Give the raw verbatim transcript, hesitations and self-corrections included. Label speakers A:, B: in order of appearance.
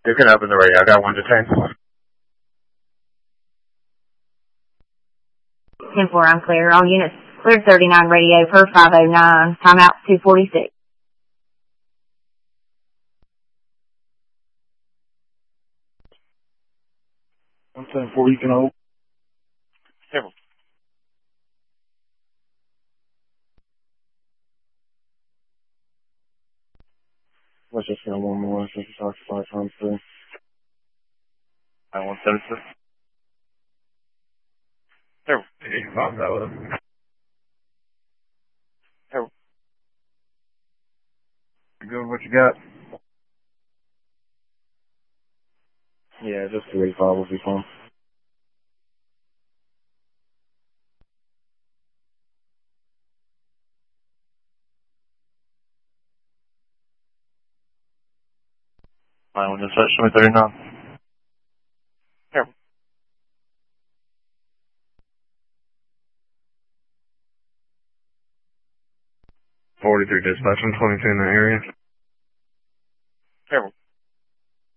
A: You can open the radio. I got one detained.
B: ten four, I'm clear. All units, clear thirty-nine radio per five oh nine. Timeout two forty-six.
A: one ten four, you can hold.
C: Careful.
A: Let's just go one more. Let's just talk five times three.
C: nine one seven six. Careful.
A: Hey, pop that with him.
C: Careful.
A: Good, what you got? Yeah, just two eighty-five will be fine.
C: nine one dispatch, show me thirty-nine. Careful.
A: forty-three dispatch, I'm twenty-two in that area.
C: Careful.